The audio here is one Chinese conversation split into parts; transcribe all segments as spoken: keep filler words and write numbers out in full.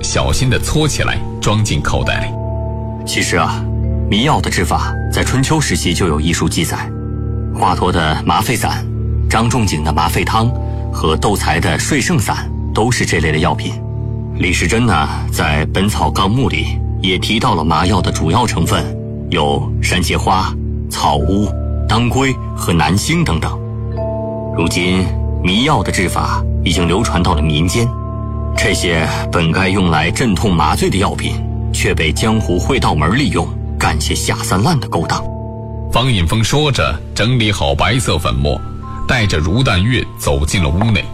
小心地搓起来，装进口袋里。 其实啊，迷药的制法在春秋时期就有医书记载，华佗的麻沸散、张仲景的麻沸汤和窦财的睡圣散都是这类的药品。李时珍呢，在《本草纲目》里也提到了麻药的主要成分有山茄花、草乌、当归和南星等等。如今迷药的制法已经流传到了民间，这些本该用来镇痛麻醉的药品，却被江湖会道门利用，干些下三滥的勾当。 方引风说着，整理好白色粉末，带着茹旦月走进了屋内。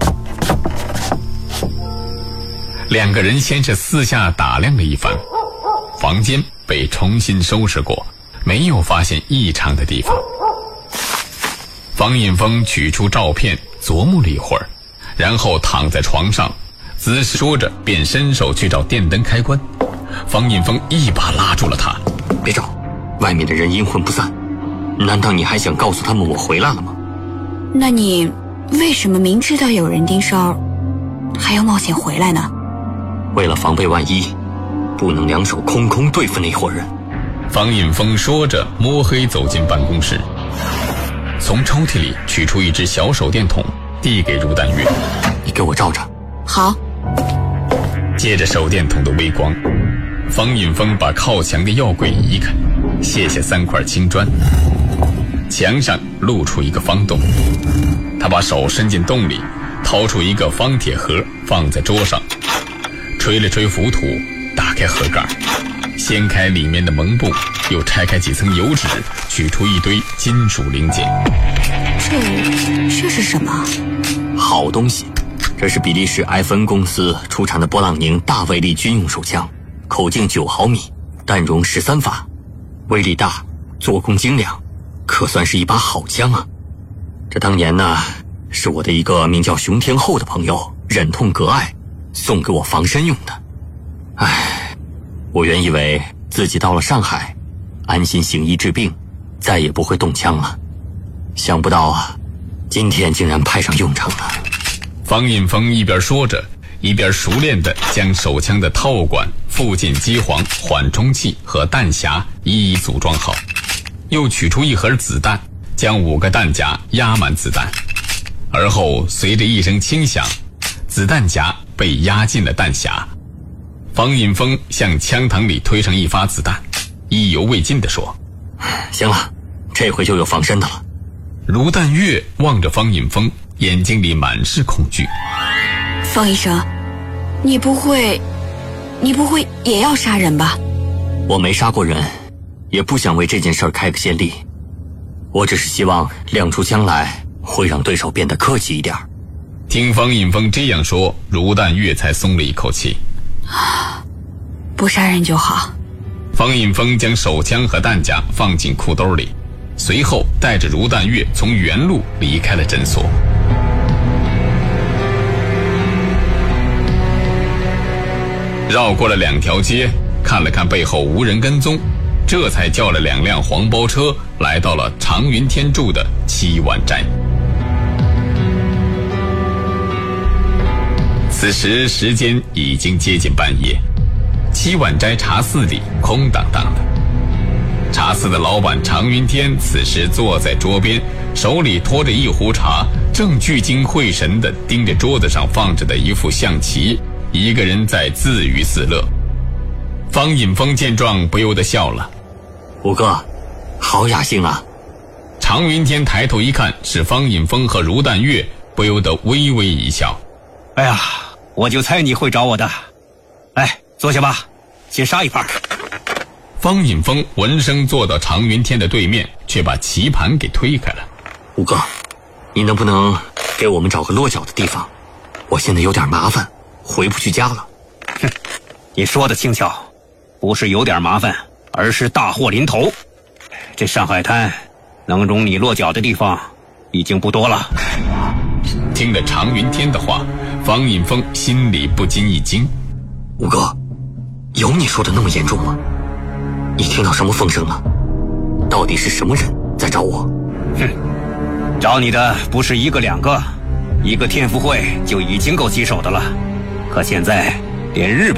两个人先是四下打量了一番，房间被重新收拾过，没有发现异常的地方。方引风取出照片，琢磨了一会儿，然后躺在床上，姿势说着便伸手去找电灯开关。方引风一把拉住了他： 别找，外面的人阴魂不散，难道你还想告诉他们我回来了吗？ 那你为什么明知道有人盯梢，还要冒险回来呢？ 为了防备万一，不能两手空空对付那伙人。 方引风说着，摸黑走进办公室，从抽屉里取出一只小手电筒，递给茹旦月： 你给我照着。 好。 借着手电筒的微光，方引风把靠墙的药柜移开，卸下三块青砖，墙上露出一个方洞。他把手伸进洞里，掏出一个方铁盒，放在桌上，吹了吹浮土，打开盒盖，掀开里面的蒙布，又拆开几层油纸，取出一堆金属零件。 这这是什么？ 好东西，这是比利时埃芬公司出产的勃朗宁大威力军用手枪，口径九毫米，弹容十三发，威力大，做工精良，可算是一把好枪啊。这当年呢，是我的一个名叫熊天厚的朋友忍痛割爱送给我防身用的。唉，我原以为自己到了上海，安心行医治病，再也不会动枪了，想不到啊，今天竟然派上用场了。 方引风一边说着，一边熟练地将手枪的套管、附近机簧、缓冲器和弹匣一一组装好，又取出一盒子弹，将五个弹夹压满子弹，而后随着一声轻响，子弹夹被压进了弹匣。方引风向枪膛里推上一发子弹，意犹未尽地说： 行了，这回就有防身的了。 茹旦月望着方引风，眼睛里满是恐惧。 方医生，你不会你不会也要杀人吧？ 我没杀过人，也不想为这件事儿开个先例，我只是希望亮出枪来会让对手变得客气一点。 听方引风这样说，茹旦月才松了一口气。 不杀人就好。 方引风将手枪和弹夹放进裤兜里，随后带着茹旦月从原路离开了诊所。绕过了两条街，看了看背后无人跟踪，这才叫了两辆黄包车来到了常云天住的七碗斋。此时时间已经接近半夜，七碗斋茶肆里空荡荡的。茶肆的老板常云天此时坐在桌边，手里托着一壶茶，正聚精会神地盯着桌子上放着的一副象棋，一个人在自娱自乐。方引风见状不由得笑了： 五哥，好雅兴啊。 常云天抬头一看是方引风和茹旦月，不由得微微一笑： 哎呀，我就猜你会找我的。来，坐下吧，先杀一盘。 方引风闻声坐到常云天的对面，却把棋盘给推开了。 五哥，你能不能给我们找个落脚的地方？我现在有点麻烦，回不去家了。 哼，你说的轻巧，不是有点麻烦，而是大祸临头。这上海滩能容你落脚的地方已经不多了。 听了常云天的话，方引风心里不禁一惊。 五哥，有你说的那么严重吗？你听到什么风声了？到底是什么人在找我？ 哼，找你的不是一个两个，一个天福会就已经够棘手的了，可现在连日本